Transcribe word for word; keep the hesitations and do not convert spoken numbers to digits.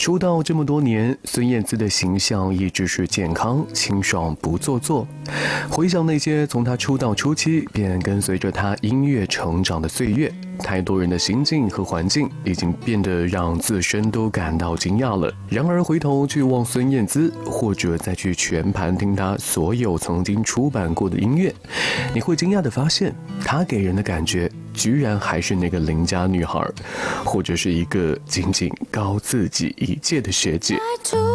出道这么多年，孙燕姿的形象一直是健康、清爽、不做作。回想那些从她出道初期便跟随着她音乐成长的岁月，太多人的心境和环境已经变得让自身都感到惊讶了。然而回头去望孙燕姿，或者再去全盘听她所有曾经出版过的音乐，你会惊讶地发现，她给人的感觉居然还是那个邻家女孩，或者是一个仅仅高自己一届的学姐。